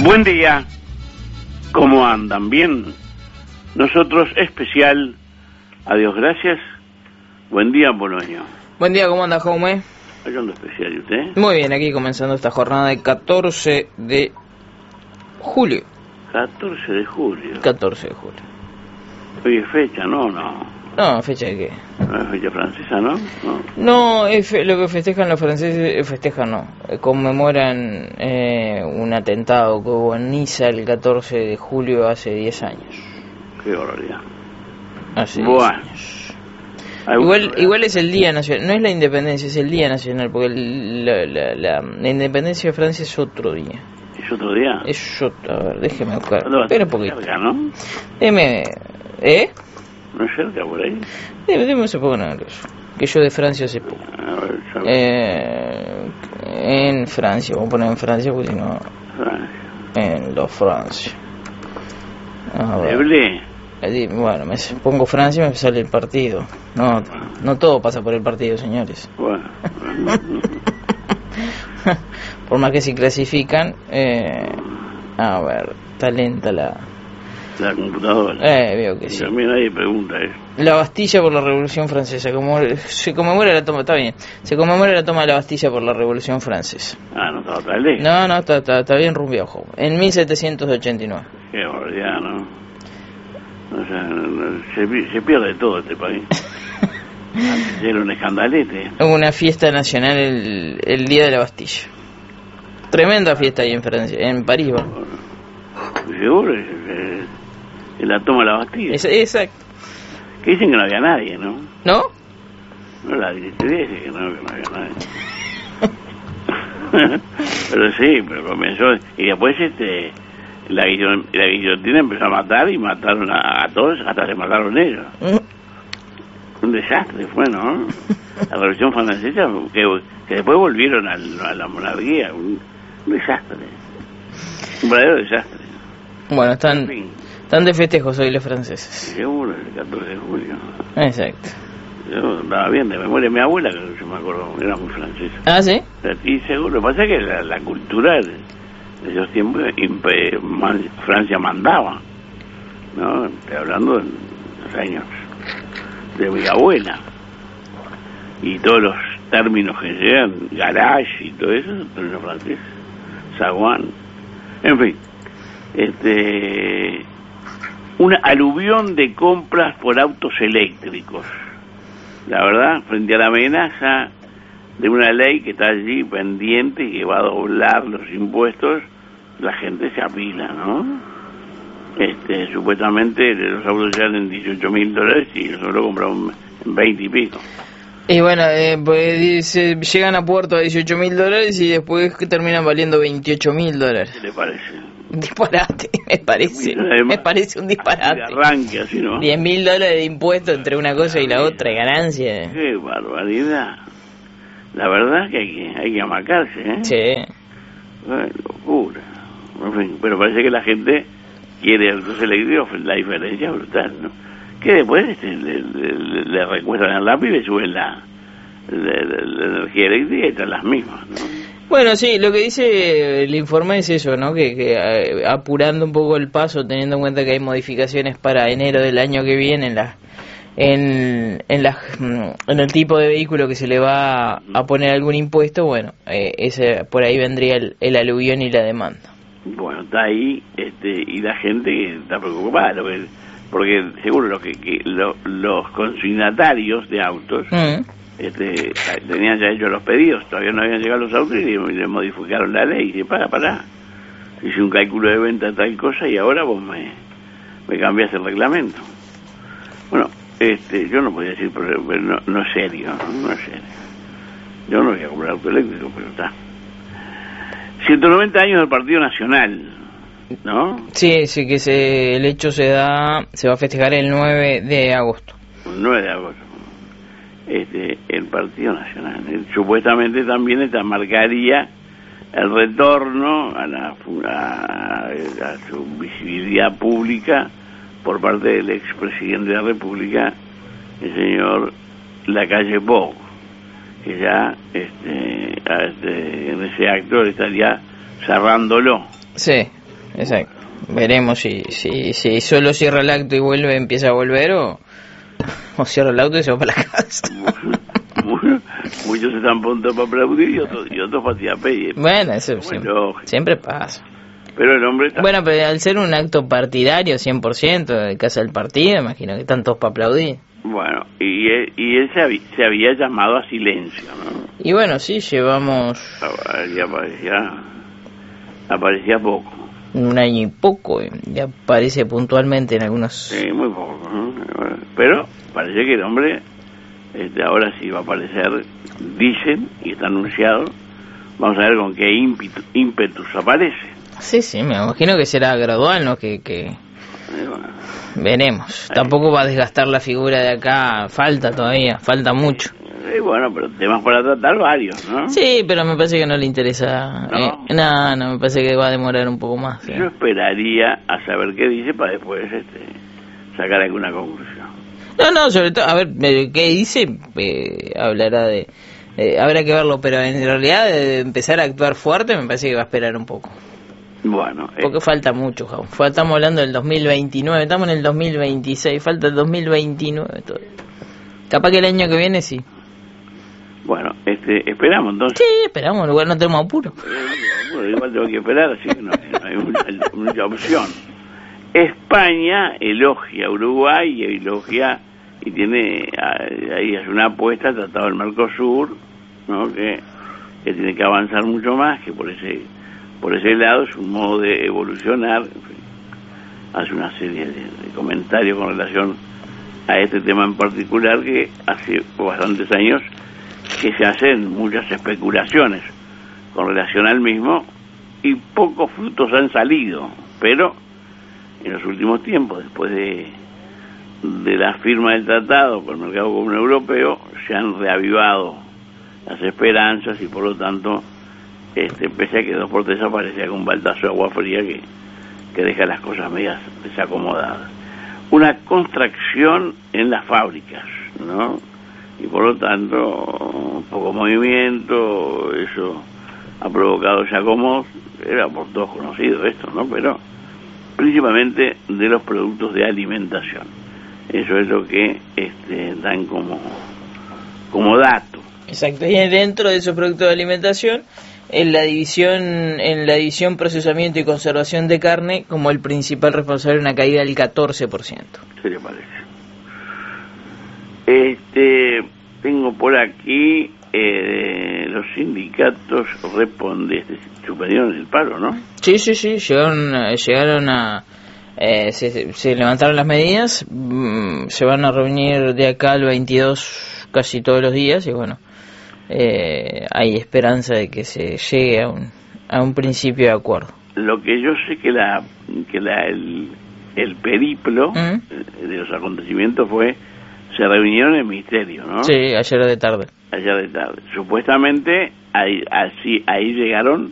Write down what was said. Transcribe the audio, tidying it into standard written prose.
Buen día, ¿cómo andan? ¿Bien? Nosotros especial, adiós, gracias. Buen día, Poloño. Buen día, ¿cómo anda, Jaume? Acá ando especial, ¿y usted? Muy bien, aquí comenzando esta jornada de 14 de julio. 14 de julio. 14 de julio. Hoy es fecha, ¿no? No, ¿fecha de qué? No es fecha francesa, ¿no? No, es lo que festejan los franceses, conmemoran un atentado que hubo en Niza el 14 de julio hace 10 años. Qué barbaridad. Hace 10 años. Igual es el Día Nacional, no es la independencia, es el Día Nacional, porque la independencia de Francia es otro día. ¿Es otro día? Es otro, a ver, déjeme buscar. Espera un poquito. Cerca, ¿no? Déjeme, ¿No es cerca por ahí? Deme ese poco nervioso, que yo de Francia hace poco. A ver, en Francia, vamos a poner en Francia porque si no... En los Francia. A ver. Bueno, me pongo Francia y me sale el partido. No todo pasa por el partido, señores. Bueno. Por más que se clasifican, a ver, está lenta la computadora. Veo que sí. A mí nadie pregunta eso. La Bastilla por la Revolución Francesa. Se conmemora la toma, está bien. Se conmemora la toma de la Bastilla por la Revolución Francesa. No estaba tan lejos. No, está bien rumbeado. En 1789. Qué barbaridad, ¿no? O sea, se pierde todo este país. Antes era un escandalete. Hubo una fiesta nacional el día de la Bastilla. Tremenda fiesta ahí en Francia, en París. Seguro, en la toma de la Bastilla. Exacto. Que dicen que no había nadie, ¿no? ¿No? No, la directoría dice que no había nadie. pero comenzó. Y después la guillotina empezó a matar y mataron a todos, hasta se mataron ellos. Un desastre fue, ¿no? La Revolución Francesa, que después volvieron a la monarquía. Un desastre. Un verdadero desastre. Bueno, están de festejos hoy los franceses. Seguro, el 14 de julio. Exacto. Yo andaba bien de memoria. Mi abuela, que yo me acuerdo, era muy francesa. ¿Ah, sí? Y seguro, lo que pasa es que la cultura de esos tiempos, Francia mandaba, ¿no? Estoy hablando de los años de mi abuela. Y todos los términos que llegan, garage y todo eso, son los franceses. Saguán. En fin. Una aluvión de compras por autos eléctricos. La verdad, frente a la amenaza de una ley que está allí pendiente y que va a doblar los impuestos, la gente se apila, ¿no? Supuestamente los autos ya en $18,000 y nosotros compramos en 20 y pico. Y bueno, pues llegan a puerto a $18,000 y después terminan valiendo $28,000. ¿Qué le parece? Un disparate, me parece un disparate. Arranque así, ¿no? $10,000 de impuesto entre una cosa y la otra, ganancia. Qué barbaridad. La verdad que hay que amacarse, ¿eh? Sí. Bueno, locura. En fin, pero parece que la gente quiere autos eléctricos, la diferencia es brutal, ¿no? Que después le recuestan el lápiz y le suben la energía eléctrica y están las mismas, ¿no? Bueno, sí, lo que dice el informe es eso, ¿no? Que apurando un poco el paso, teniendo en cuenta que hay modificaciones para enero del año que viene en el tipo de vehículo que se le va a poner algún impuesto, bueno, por ahí vendría el aluvión y la demanda. Bueno, está ahí, y la gente está preocupada, porque seguro los consignatarios de autos tenían ya hecho los pedidos, todavía no habían llegado los autos y le modificaron la ley. Y dice, para, hice un cálculo de venta de tal cosa y ahora vos me cambiás el reglamento. Bueno, yo no podía decir, pero no es serio, no es serio. Yo no voy a comprar auto eléctrico, pero está. 190 años del Partido Nacional, ¿no? Sí, que el hecho se va a festejar el 9 de agosto. El 9 de agosto. El Partido Nacional. Supuestamente también marcaría el retorno a su visibilidad pública por parte del expresidente de la República, el señor Lacalle Pou, que ya en ese acto estaría cerrándolo. Sí. exacto. Veremos si solo cierra el acto y empieza a volver o cierra el auto y se va para la casa. Muchos están prontos para aplaudir y otros para tirar pedir. Bueno, eso siempre pasa. Pero el hombre está... Bueno, pero al ser un acto partidario 100% de casa del partido, imagino que están todos para aplaudir. Bueno, y él se había llamado a silencio, ¿no? Y bueno, sí, llevamos... Aparecía poco. Un año y poco, ya aparece puntualmente en algunos... Sí, muy poco, ¿no? Pero parece que el hombre ahora sí va a aparecer, dicen, y está anunciado. Vamos a ver con qué ímpetus aparece. Sí, me imagino que será gradual, ¿no? Bueno, veremos. Tampoco va a desgastar la figura de acá, falta mucho. Bueno, pero temas para tratar varios, ¿no? Sí, pero me parece que no le interesa. No, me parece que va a demorar un poco más. Yo esperaría a saber qué dice para después sacar alguna conclusión. No, sobre todo, a ver, qué dice, hablará de... habrá que verlo, pero en realidad de empezar a actuar fuerte me parece que va a esperar un poco. Bueno, porque falta mucho, Jaume. Estamos hablando del 2029, estamos en el 2026, falta el 2029 todo. Capaz que el año que viene sí. Bueno, esperamos entonces. Sí, esperamos, lugar no tenemos apuro. Bueno, igual tengo que esperar, así que no hay mucha opción. España elogia a Uruguay y tiene ahí es una apuesta al Tratado del Mercosur, ¿no? que tiene que avanzar mucho más, que por ese lado es un modo de evolucionar. En fin, hace una serie de comentarios con relación a este tema en particular, que hace bastantes años que se hacen muchas especulaciones con relación al mismo y pocos frutos han salido, pero en los últimos tiempos, después de la firma del tratado por el Mercado Común Europeo, se han reavivado las esperanzas y por lo tanto, pese a que 2x3 aparecía con un baldazo de agua fría que deja las cosas medias desacomodadas. Una contracción en las fábricas, ¿no? Y por lo tanto, poco movimiento, eso ha provocado ya como, era por todos conocido esto, ¿no? Pero principalmente de los productos de alimentación. Eso es lo que dan como dato. Exacto, y dentro de esos productos de alimentación, en la división procesamiento y conservación de carne, como el principal responsable de una caída del 14%. ¿Qué le parece? Tengo por aquí los sindicatos suspendieron el paro, ¿no? Sí, llegaron a se levantaron las medidas, se van a reunir de acá al 22 casi todos los días y bueno, hay esperanza de que se llegue a un principio de acuerdo. Lo que yo sé que el periplo de los acontecimientos se reunieron en el ministerio, ¿no? Sí, ayer de tarde. Supuestamente ahí llegaron